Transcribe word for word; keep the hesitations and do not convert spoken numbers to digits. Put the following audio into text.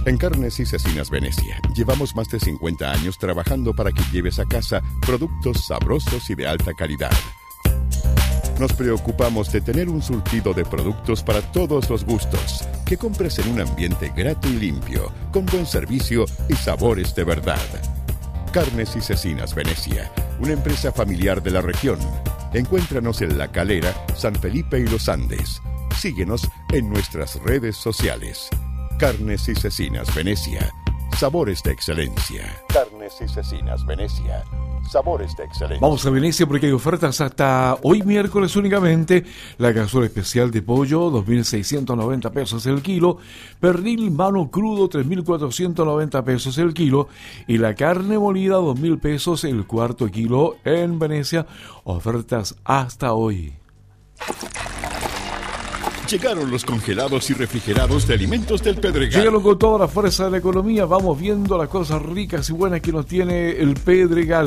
En Carnes y Cecinas Venecia, llevamos más de cincuenta años trabajando para que lleves a casa productos sabrosos y de alta calidad. Nos preocupamos de tener un surtido de productos para todos los gustos, que compres en un ambiente grato y limpio, con buen servicio y sabores de verdad. Carnes y Cecinas Venecia, una empresa familiar de la región. Encuéntranos en La Calera, San Felipe y Los Andes. Síguenos en nuestras redes sociales. Carnes y Cecinas Venecia, sabores de excelencia. Carnes y Cecinas Venecia, sabores de excelencia. Vamos a Venecia porque hay ofertas hasta hoy miércoles únicamente. La cazuela especial de pollo, dos mil seiscientos noventa pesos el kilo. Pernil mano crudo, tres mil cuatrocientos noventa pesos el kilo. Y la carne molida, dos mil pesos el cuarto kilo en Venecia. Ofertas hasta hoy. Llegaron los congelados y refrigerados de Alimentos del Pedregal. Llegaron con toda la fuerza de la economía. Vamos viendo las cosas ricas y buenas que nos tiene el Pedregal.